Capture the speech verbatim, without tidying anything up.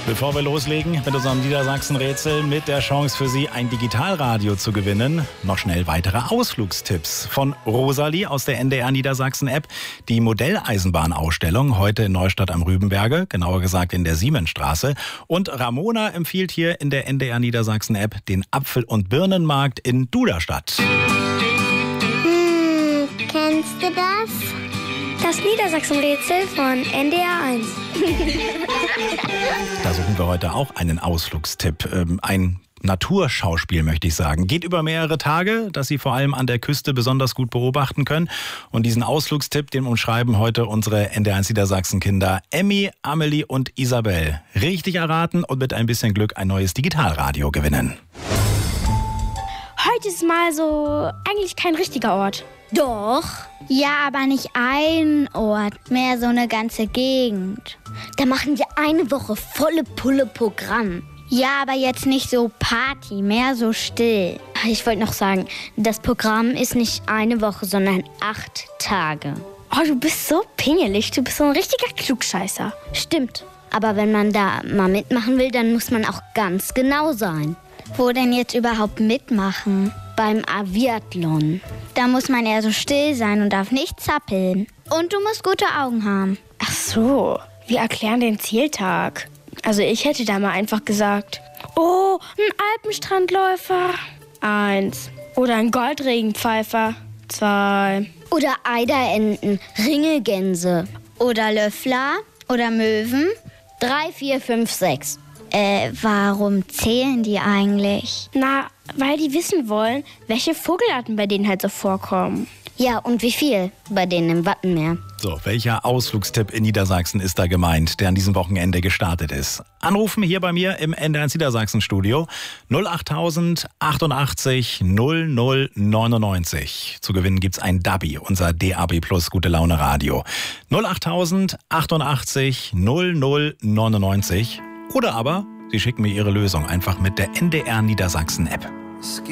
Bevor wir loslegen mit unserem Niedersachsen-Rätsel mit der Chance für Sie, ein Digitalradio zu gewinnen, noch schnell weitere Ausflugstipps von Rosalie aus der N D R Niedersachsen-App. Die Modelleisenbahnausstellung heute in Neustadt am Rübenberge, genauer gesagt in der Siemensstraße. Und Ramona empfiehlt hier in der N D R Niedersachsen-App den Apfel- und Birnenmarkt in Duderstadt. Hm, kennst du das? Das Niedersachsen-Rätsel von N D R eins. Da suchen wir heute auch einen Ausflugstipp. Ähm, ein Naturschauspiel, möchte ich sagen. Geht über mehrere Tage, das Sie vor allem an der Küste besonders gut beobachten können. Und diesen Ausflugstipp, den umschreiben heute unsere N D R eins Niedersachsen-Kinder Emmy, Amelie und Isabel. Richtig erraten und mit ein bisschen Glück ein neues Digitalradio gewinnen. Heute ist mal so eigentlich kein richtiger Ort. Doch. Ja, aber nicht ein Ort, mehr so eine ganze Gegend. Da machen wir eine Woche volle Pulle Programm. Ja, aber jetzt nicht so Party, mehr so still. Ich wollte noch sagen, das Programm ist nicht eine Woche, sondern acht Tage. Oh, du bist so pingelig, du bist so ein richtiger Klugscheißer. Stimmt, aber wenn man da mal mitmachen will, dann muss man auch ganz genau sein. Wo denn jetzt überhaupt mitmachen? Beim Aviathlon. Da muss man eher so still sein und darf nicht zappeln. Und du musst gute Augen haben. Ach so, wir erklären den Zieltag. Also ich hätte da mal einfach gesagt, oh, ein Alpenstrandläufer. Eins. Oder ein Goldregenpfeifer. Zwei. Oder Eiderenten, Ringelgänse. Oder Löffler. Oder Möwen. Drei, vier, fünf, sechs. Äh, warum zählen die eigentlich? Na, weil die wissen wollen, welche Vogelarten bei denen halt so vorkommen. Ja, und wie viel bei denen im Wattenmeer. So, welcher Ausflugstipp in Niedersachsen ist da gemeint, der an diesem Wochenende gestartet ist? Anrufen hier bei mir im N D R eins Niedersachsen-Studio null acht tausend achtundachtzig null null neunundneunzig. Zu gewinnen gibt's ein Dabi, unser D A B Plus Gute Laune Radio. null acht tausend achtundachtzig null null neunundneunzig. Oder aber Sie schicken mir Ihre Lösung einfach mit der N D R Niedersachsen App.